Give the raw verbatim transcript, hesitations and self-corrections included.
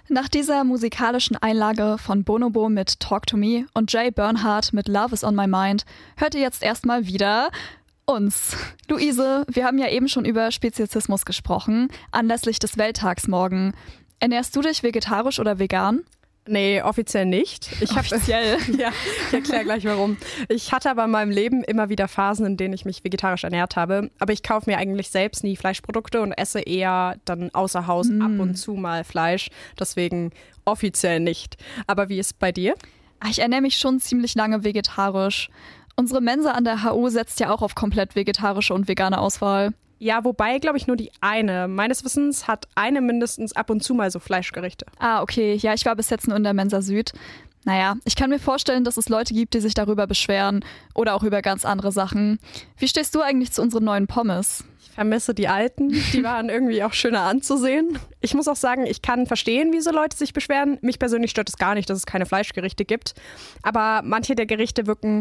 Nach dieser musikalischen Einlage von Bonobo mit Talk to Me und Jay Bernhardt mit Love is on my mind hört ihr jetzt erstmal wieder uns. Luise, wir haben ja eben schon über Speziesismus gesprochen, anlässlich des Welttags morgen. Ernährst du dich vegetarisch oder vegan? Nee, offiziell nicht. Ich offiziell? Hab, ja, ich erkläre gleich warum. Ich hatte aber in meinem Leben immer wieder Phasen, in denen ich mich vegetarisch ernährt habe. Aber ich kaufe mir eigentlich selbst nie Fleischprodukte und esse eher dann außer Haus mm. ab und zu mal Fleisch. Deswegen offiziell nicht. Aber wie ist es bei dir? Ich ernähre mich schon ziemlich lange vegetarisch. Unsere Mensa an der H U setzt ja auch auf komplett vegetarische und vegane Auswahl. Ja, wobei, glaube ich, nur die eine. Meines Wissens hat eine mindestens ab und zu mal so Fleischgerichte. Ah, okay. Ja, ich war bis jetzt nur in der Mensa Süd. Naja, ich kann mir vorstellen, dass es Leute gibt, die sich darüber beschweren oder auch über ganz andere Sachen. Wie stehst du eigentlich zu unseren neuen Pommes? Ich vermisse die alten. Die waren irgendwie auch schöner anzusehen. Ich muss auch sagen, ich kann verstehen, wieso Leute sich beschweren. Mich persönlich stört es gar nicht, dass es keine Fleischgerichte gibt. Aber manche der Gerichte wirken